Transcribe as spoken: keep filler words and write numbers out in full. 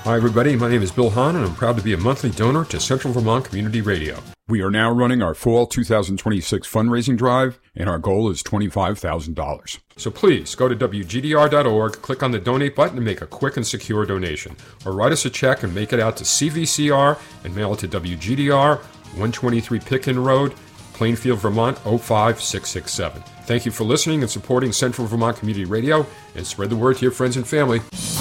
Hi, everybody. My name is Bill Hahn, and I'm proud to be a monthly donor to Central Vermont Community Radio. We are now running our fall two thousand twenty-six fundraising drive, and our goal is twenty-five thousand dollars. So please go to W G D R dot org, click on the donate button and make a quick and secure donation. Or write us a check and make it out to C V C R and mail it to W G D R, one twenty-three Pitkin Road, Plainfield, Vermont, oh five six six seven. Thank you for listening and supporting Central Vermont Community Radio, and spread the word to your friends and family.